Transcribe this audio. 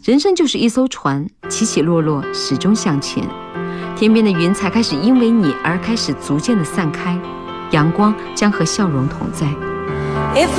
人生就是一艘船，起起落落，始终向前。天边的云彩开始因为你而开始逐渐的散开，阳光将和笑容同在。